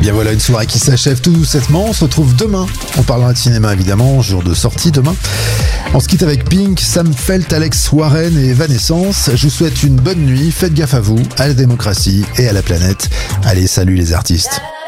bien voilà, une soirée qui s'achève tout doucement. On se retrouve demain. On parlera de cinéma évidemment, jour de sortie demain. On se quitte avec Pink, Sam Felt, Alex Warren et Evanescence. Je vous souhaite une bonne nuit. Faites gaffe à vous, à la démocratie et à la planète. Allez, salut les artistes.